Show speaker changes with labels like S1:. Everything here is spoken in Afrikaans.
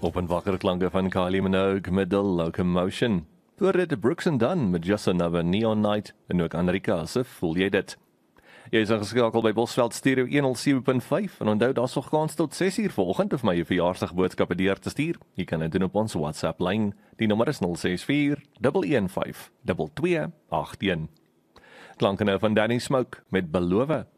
S1: Op en wakker klanke van Kylie Minogue met The Locomotion. Voor dit Brooks and Dunn met Just Another Neon Night en ook Enrica se Voel jy dit? Jy is ingeskakel by Bosveld Stereo 107.5 en onthou daar's nog kans tot 6uur vanoggend of my verjaarsdagboodskappe deur te stuur. Jy kan dit doen op ons WhatsApp lyn. Die nommer is 064 115 2281. Klanke nou van Danny Smoke met Beloof.